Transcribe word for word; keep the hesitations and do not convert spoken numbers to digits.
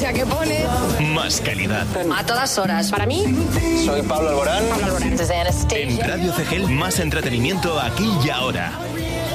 música que pone. Más calidad. A todas horas. Para mí, Soy Pablo Alborán. Pablo Alborán. Desde En Radio C G L, más entretenimiento aquí y ahora.